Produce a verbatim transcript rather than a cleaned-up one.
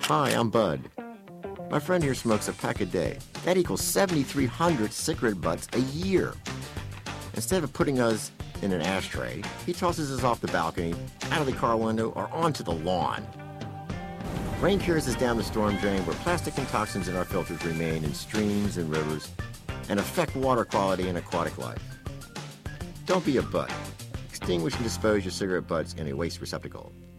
Hi, I'm Bud. My friend here smokes a pack a day. That equals seven thousand three hundred cigarette butts a year. Instead of putting us in an ashtray, he tosses us off the balcony, out of the car window, or onto the lawn. Rain carries us down the storm drain where plastic and toxins in our filters remain in streams and rivers and affect water quality and aquatic life. Don't be a butt. Extinguish and dispose your cigarette butts in a waste receptacle.